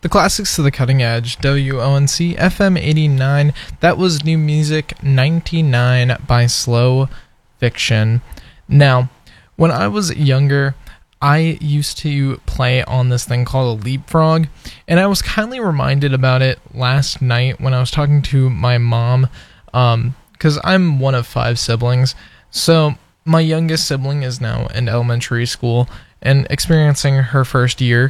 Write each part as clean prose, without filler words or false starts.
The classics to the cutting edge, WONC FM 89. That was New Music 99 by Slow Fiction. Now, when I was younger, I used to play on this thing called a Leapfrog, and I was kindly reminded about it last night when I was talking to my mom, because I'm one of 5 siblings, so my youngest sibling is now in elementary school and experiencing her first year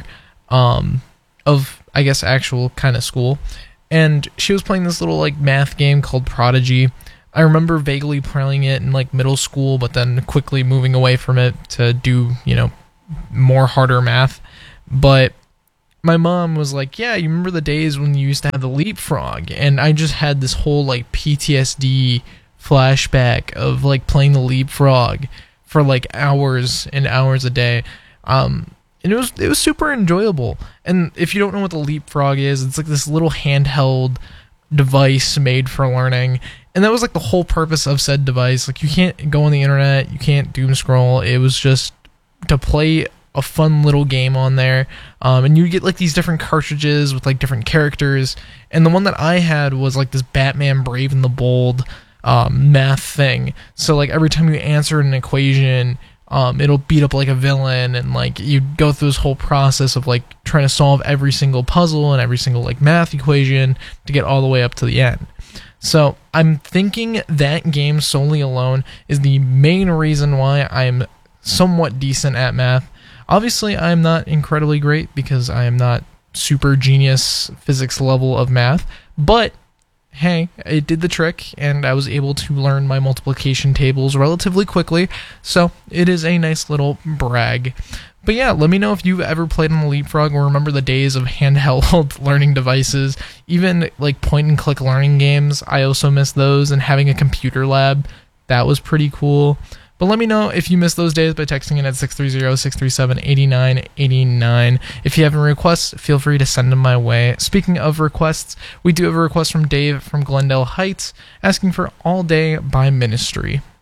of, I guess, actual kind of school, and she was playing this little like math game called Prodigy. I remember vaguely playing it in like middle school, but then quickly moving away from it to do, more harder math. But my mom was like, yeah, you remember the days when you used to have the Leapfrog? And I just had this whole like PTSD flashback of like playing the Leapfrog for like hours and hours a day. And it was super enjoyable. And if you don't know what the Leapfrog is, it's like this little handheld device made for learning. And that was like the whole purpose of said device. Like, you can't go on the internet, you can't doom scroll. It was just to play a fun little game on there. And you get like these different cartridges with like different characters. And the one that I had was like this Batman Brave and the Bold math thing. So like every time you answer an equation, it'll beat up like a villain, and like you go through this whole process of like trying to solve every single puzzle and every single like math equation to get all the way up to the end. So I'm thinking that game solely alone is the main reason why I'm somewhat decent at math. Obviously, I'm not incredibly great because I am not super genius physics level of math, but hey, it did the trick, and I was able to learn my multiplication tables relatively quickly, so it is a nice little brag. But yeah, let me know if you've ever played on the Leapfrog or remember the days of handheld learning devices, even like point-and-click learning games. I also miss those, and having a computer lab, that was pretty cool. But let me know if you miss those days by texting in at 630-637-8989. If you have any requests, feel free to send them my way. Speaking of requests, we do have a request from Dave from Glendale Heights asking for All Day by Ministry.